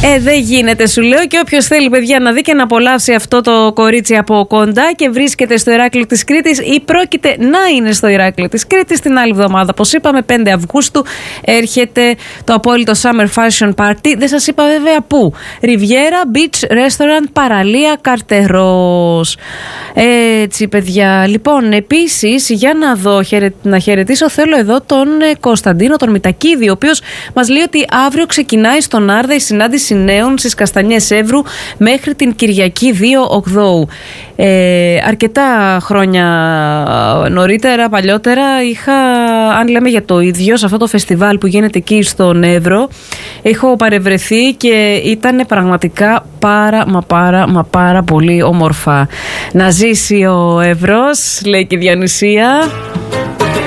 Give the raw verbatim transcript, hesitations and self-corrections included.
Ε, δεν γίνεται, σου λέω. Και όποιος θέλει, παιδιά, να δει και να απολαύσει αυτό το κορίτσι από κοντά και βρίσκεται στο Ηράκλειο της Κρήτης ή πρόκειται να είναι στο Ηράκλειο της Κρήτης την άλλη εβδομάδα. Όπως είπαμε, πέντε Αυγούστου έρχεται το απόλυτο Summer Fashion Party. Δεν σας είπα βέβαια πού. Riviera Beach Restaurant, παραλία Καρτερός. Έτσι, παιδιά. Λοιπόν, επίσης, για να δω, να χαιρετήσω, θέλω εδώ τον Κωνσταντίνο, τον Μητακίδη, ο οποίος μας λέει ότι αύριο ξεκινάει στον Άρδα η συνάντηση νέων στις Καστανιές Εύρου μέχρι την Κυριακή δύο Οκτώου. Ε, αρκετά χρόνια νωρίτερα, παλιότερα, είχα, αν λέμε για το ίδιο, σε αυτό το φεστιβάλ που γίνεται εκεί στον Εύρο, έχω παρευρεθεί και ήταν πραγματικά πάρα μα πάρα μα πάρα πολύ όμορφα. Να ζήσει ο Εύρος, λέει και η Διανυσία.